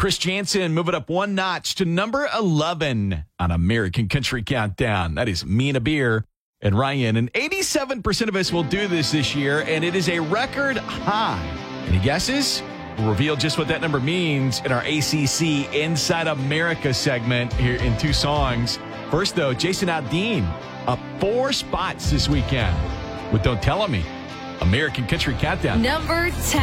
Chris Jansen moving up one notch to number 11 on American Country Countdown. That is Me and a Beer and Ryan. And 87% of us will do this year, and it is a record high. Any guesses? We'll reveal just what that number means in our ACC Inside America segment here in 2 songs. First, though, Jason Aldean up 4 spots this weekend with Don't Tell Me. American Country Countdown. Number 10.